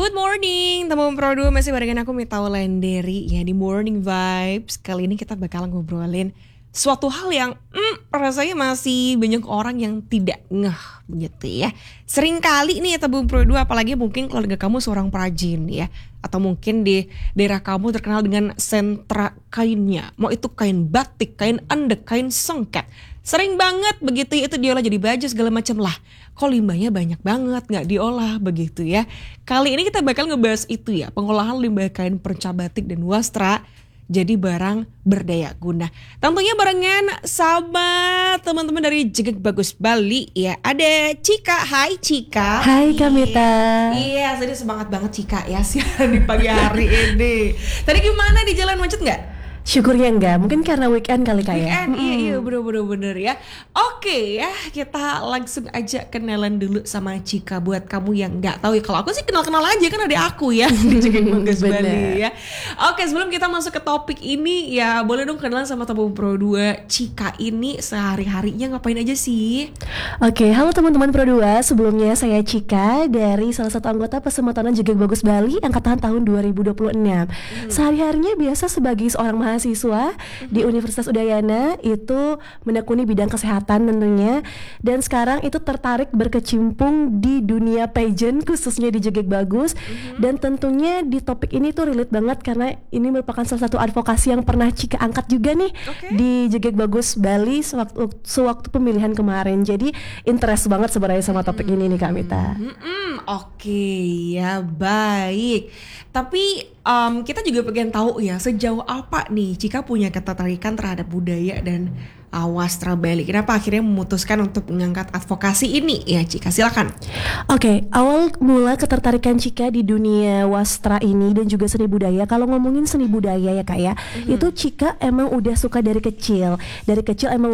Good morning, teman Pro 2 masih barengan aku Mita Wulandari ya di Morning Vibes. Kali ini kita bakal ngobrolin suatu hal yang rasanya masih banyak orang yang tidak ngeh begitu ya. Sering kali nih ya teman Pro 2, apalagi mungkin keluarga kamu seorang perajin ya, atau mungkin di daerah kamu terkenal dengan sentra kainnya. Mau itu kain batik, kain endek, kain songket. Sering banget begitu itu diolah jadi baju segala macam lah. Kok limbahnya banyak banget gak diolah begitu ya. Kali ini kita bakal ngebahas itu ya, pengolahan limbah kain perca batik dan wastra jadi barang berdaya guna. Tentunya barengan sama teman-teman dari Jegek Bagus Bali ya. Ada Cika, hai Cika. Hai Kamita. Iya, tadi semangat banget Cika ya siaran di pagi hari ini. Tadi gimana di jalan, macet gak? Syukurnya enggak, mungkin karena weekend kali kayak. Weekend, iya bener ya. Oke ya, kita langsung aja kenalan dulu sama Cika. Buat kamu yang nggak tahu ya, kalau aku sih kenal-kenal aja kan ada aku ya di Jegek Bagus Bali ya. Oke, sebelum kita masuk ke topik ini ya, boleh dong kenalan sama teman Pro 2. Cika ini sehari-harinya ngapain aja sih? Oke, halo teman-teman Pro 2. Sebelumnya saya Cika dari salah satu anggota Pesematanan Jegek Bagus Bali angkatan tahun 2026. Sehari-harinya biasa sebagai seorang mahasiswa di Universitas Udayana, itu menekuni bidang kesehatan tentunya, dan sekarang itu tertarik berkecimpung di dunia pageant khususnya di Jegek Bagus. Dan tentunya di topik ini tuh relate banget karena ini merupakan salah satu advokasi yang pernah Cika angkat juga nih di Jegek Bagus Bali sewaktu pemilihan kemarin. Jadi interest banget sebenarnya sama topik ini nih Kak Mita. Oke ya, baik. Tapi kita juga pengen tahu ya, sejauh apa nih Cika punya ketertarikan terhadap budaya dan wastra Bali. Kenapa akhirnya memutuskan untuk mengangkat advokasi ini ya Cika, silakan. Oke, awal mula ketertarikan Cika di dunia wastra ini dan juga seni budaya. Kalau ngomongin seni budaya ya Kak ya, itu Cika emang udah suka dari kecil. Dari kecil emang